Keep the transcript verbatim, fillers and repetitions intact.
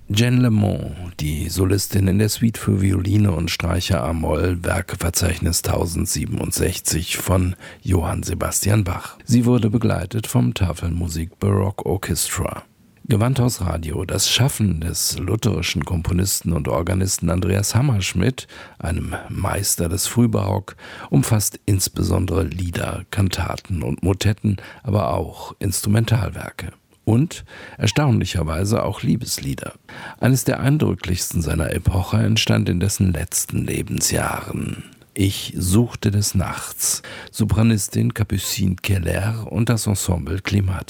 Jeanne Lemond, die Solistin in der Suite für Violine und Streicher a-Moll, Werkeverzeichnis tausendsiebenundsechzig von Johann Sebastian Bach. Sie wurde begleitet vom Tafelmusik Baroque Orchestra. Gewandhaus Radio, das Schaffen des lutherischen Komponisten und Organisten Andreas Hammerschmidt, einem Meister des Frühbarock, umfasst insbesondere Lieder, Kantaten und Motetten, aber auch Instrumentalwerke. Und erstaunlicherweise auch Liebeslieder. Eines der eindrücklichsten seiner Epoche entstand in dessen letzten Lebensjahren. Ich suchte des Nachts, Sopranistin Capucine Keller und das Ensemble Climati.